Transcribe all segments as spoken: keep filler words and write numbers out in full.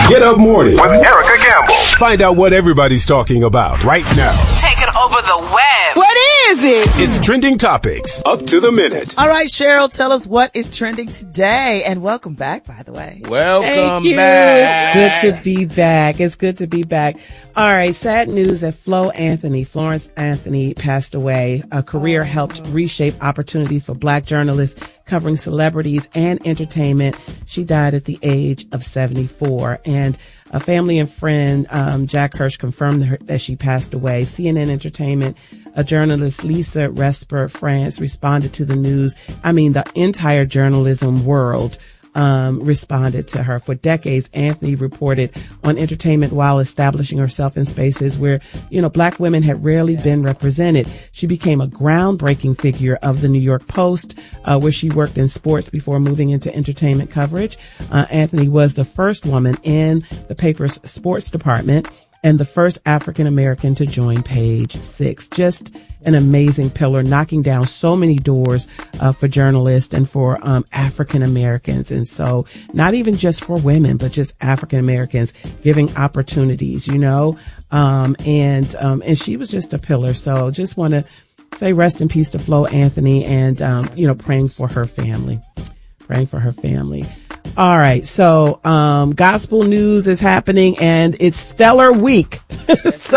Get Up Mornings with Erica Campbell. Find out what everybody's talking about right now. Taking over the web. What is it? It's Trending Topics, up to the minute. All right, Cheryl, tell us what is trending today. And welcome back, by the way. Welcome Thank back. You. It's good to be back. It's good to be back. All right, sad news that Flo Anthony, Florence Anthony, passed away. A career helped reshape opportunities for Black journalists covering celebrities and entertainment. She died at the age of seventy-four. And a family and friend, um, Jack Hirsch, confirmed her, that she passed away. C N N Entertainment, a journalist, Lisa Resper France, responded to the news. I mean, the entire journalism world Um, responded to her. For decades, Anthony reported on entertainment while establishing herself in spaces where, you know, Black women had rarely been represented. She became a groundbreaking figure of the New York Post, uh, where she worked in sports before moving into entertainment coverage. Uh, Anthony was the first woman in the paper's sports department and the first African American to join Page Six. Just an amazing pillar, knocking down so many doors uh, for journalists and for um, African Americans. And so not even just for women, but just African Americans, giving opportunities, you know, um, and um, and she was just a pillar. So just want to say rest in peace to Flo Anthony, and, um, you know, praying for her family, praying for her family. All right. So, um, gospel news is happening and it's Stellar Week. So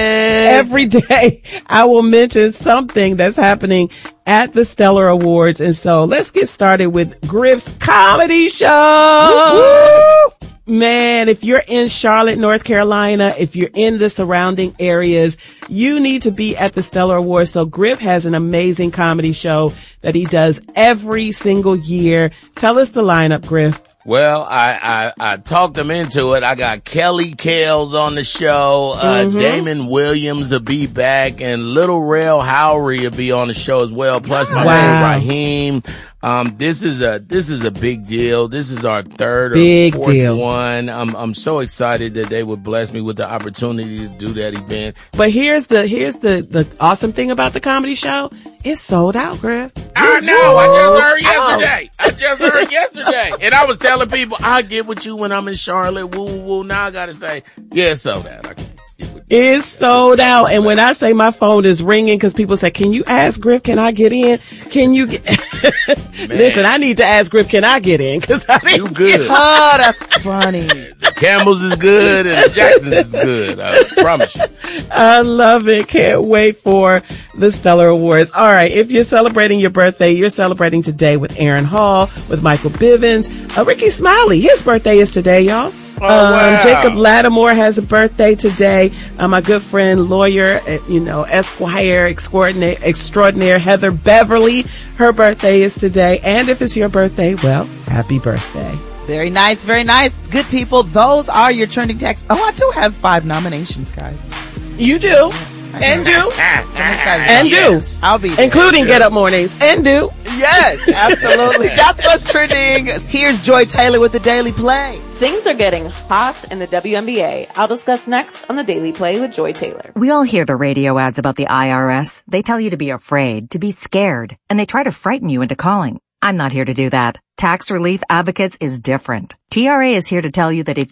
every day I will mention something that's happening at the Stellar Awards. And so let's get started with Griff's comedy show. Woo-hoo! Man, if you're in Charlotte, North Carolina, if you're in the surrounding areas, you need to be at the Stellar Awards. So Griff has an amazing comedy show that he does every single year. Tell us the lineup, Griff. Well, I, I, I talked them into it. I got Kelly Kales on the show. Uh, mm-hmm. Damon Williams will be back, and Little Rel Howery will be on the show as well. Plus my wow. man Raheem. Um, this is a, this is a big deal. This is our third or big fourth deal. one. I'm, I'm so excited that they would bless me with the opportunity to do that event. But here's the, here's the, the awesome thing about the comedy show. It's sold out, Griff. I know. I just heard yesterday. I just heard yesterday. And I was telling people, I'll get with you when I'm in Charlotte. Woo, woo, woo. Now I got to say, yeah, it's sold out. I can't. It's sold out. And when I say my phone is ringing, because people say, can you ask Griff, can I get in? Can you get... Listen, I need to ask Griff, can I get in? Because I You good. Oh, that's funny. The Campbell's is good and the Jackson's is good. I promise you. I love it. Can't wait for the Stellar Awards. All right. If you're celebrating your birthday, you're celebrating today with Aaron Hall, with Michael Bivins, uh, Ricky Smiley. His birthday is today, y'all. Oh, wow. um, Jacob Lattimore has a birthday today. Uh, my good friend, lawyer, uh, you know, Esquire extraordinaire, extraordinaire Heather Beverly. Her birthday is today. And if it's your birthday, well, happy birthday. Very nice, very nice. Good people. Those are your trending texts. Oh, I do have five nominations, guys. You do. And do. And yes. do. I'll be there. Including Get Up Mornings. And do. Yes, absolutely. That's what's trending. Here's Joy Taylor with the Daily Play. Things are getting hot in the W N B A. I'll discuss next on the Daily Play with Joy Taylor. We all hear the radio ads about the I R S. They tell you to be afraid, to be scared, and they try to frighten you into calling. I'm not here to do that. Tax Relief Advocates is different. T R A is here to tell you that if